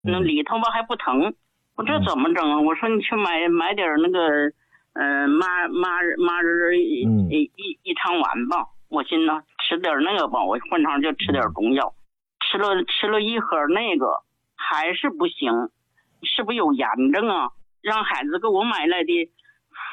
那里头吧还不疼，我这怎么整啊？我说你去买点那个麻仁一汤丸吧。我寻思吃点那个吧，我换上就吃点中药，吃了一盒那个还是不行，是不是有炎症啊？让孩子给我买来的